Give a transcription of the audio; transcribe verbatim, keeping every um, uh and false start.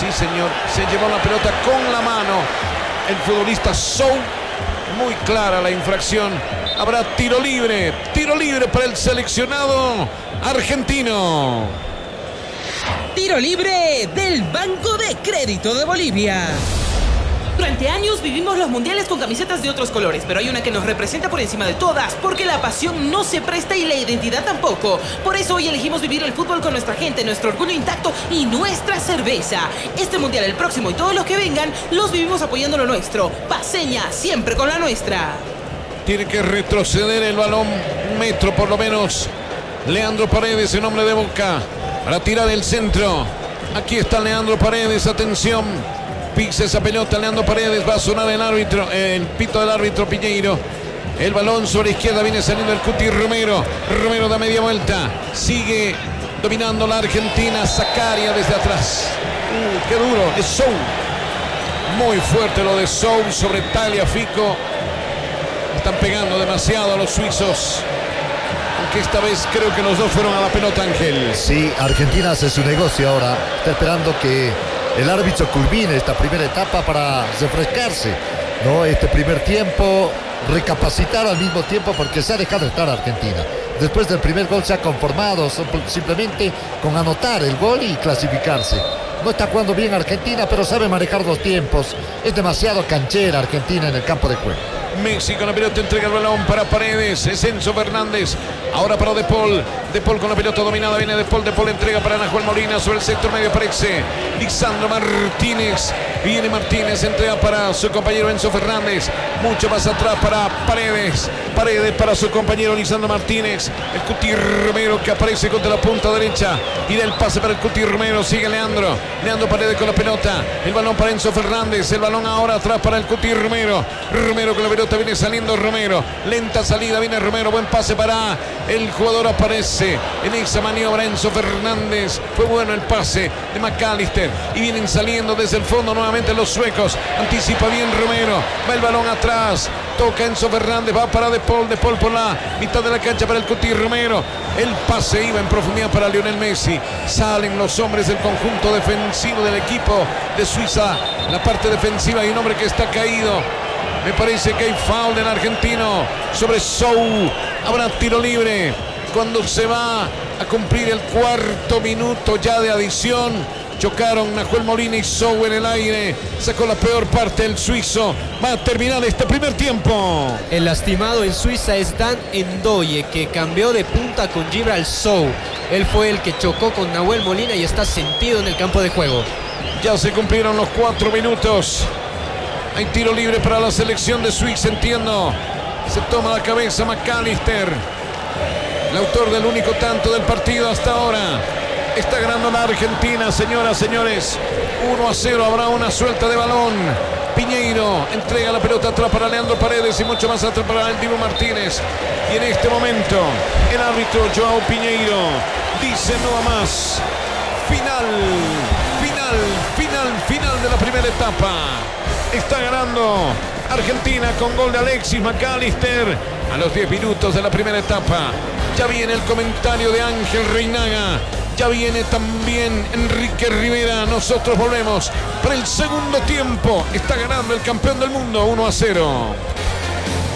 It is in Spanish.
Sí, señor. Se llevó la pelota con la mano el futbolista Sou. Muy clara la infracción. Habrá tiro libre. Tiro libre para el seleccionado argentino. Tiro libre del Banco de Crédito de Bolivia. Durante años vivimos los mundiales con camisetas de otros colores, pero hay una que nos representa por encima de todas, porque la pasión no se presta y la identidad tampoco. Por eso hoy elegimos vivir el fútbol con nuestra gente, nuestro orgullo intacto y nuestra cerveza. Este mundial, el próximo y todos los que vengan, los vivimos apoyando lo nuestro. Paceña, siempre con la nuestra. Tiene que retroceder el balón, un metro por lo menos. Leandro Paredes en nombre de Boca, para tirar el centro. Aquí está Leandro Paredes, atención. Pisa esa pelota, Leandro Paredes, va a sonar el árbitro, el pito del árbitro Piñeiro. El balón sobre la izquierda, viene saliendo el Cuti Romero. Romero da media vuelta, sigue dominando la Argentina. Zaccaria desde atrás. Uh, qué duro, es Sou. Muy fuerte lo de Sou sobre Tagliafico. Están pegando demasiado a los suizos. Aunque esta vez creo que los dos fueron a la pelota, Ángel. Sí, Argentina hace su negocio ahora. Está esperando que el árbitro culmine esta primera etapa para refrescarse, ¿no? Este primer tiempo, recapacitar al mismo tiempo, porque se ha dejado estar Argentina. Después del primer gol se ha conformado simplemente con anotar el gol y clasificarse. No está jugando bien Argentina, pero sabe manejar los tiempos. Es demasiado canchera Argentina en el campo de juego. Messi con la pelota, entrega el balón para Paredes, es Enzo Fernández, ahora para De Paul, De Paul con la pelota dominada, viene De Paul, De Paul entrega para Nahuel Molina sobre el sector medio, aparece Lisandro Martínez, viene Martínez, entrega para su compañero Enzo Fernández, mucho más atrás para Paredes, Paredes para su compañero Lisandro Martínez, el Cuti Romero que aparece contra la punta derecha, y el pase para el Cuti Romero, sigue Leandro, Leandro Paredes con la pelota, el balón para Enzo Fernández, el balón ahora atrás para el Cuti Romero, Romero con la pelota, viene saliendo Romero, lenta salida, viene Romero, buen pase para el jugador, aparece en esa maniobra Enzo Fernández, fue bueno el pase de McAllister, y vienen saliendo desde el fondo nuevamente los suecos, anticipa bien Romero, va el balón atrás, toca Enzo Fernández, va para De Paul, De Paul por la mitad de la cancha para el Cuti Romero, el pase iba en profundidad para Lionel Messi, salen los hombres del conjunto defensivo del equipo de Suiza, la parte defensiva, hay un hombre que está caído. Me parece que hay foul del argentino sobre Sou. Habrá tiro libre cuando se va a cumplir el cuarto minuto ya de adición. Chocaron Nahuel Molina y Sou en el aire. Sacó la peor parte el suizo. Va a terminar este primer tiempo. El lastimado en Suiza es Dan Ndoye, que cambió de punta con Djibril Sou. Él fue el que chocó con Nahuel Molina y está sentido en el campo de juego. Ya se cumplieron los cuatro minutos. Hay tiro libre para la selección de Suiza, entiendo. Se toma la cabeza McAllister, el autor del único tanto del partido hasta ahora. Está ganando la Argentina, señoras, señores. uno a cero, habrá una suelta de balón. Piñeiro entrega la pelota atrás para Leandro Paredes y mucho más atrás para el Dibu Martínez. Y en este momento, el árbitro Joao Piñeiro dice no a más. Final, final, final, final de la primera etapa. Está ganando Argentina con gol de Alexis McAllister a los diez minutos de la primera etapa. Ya viene el comentario de Ángel Reinaga. Ya viene también Enrique Rivera. Nosotros volvemos para el segundo tiempo. Está ganando el campeón del mundo uno a cero.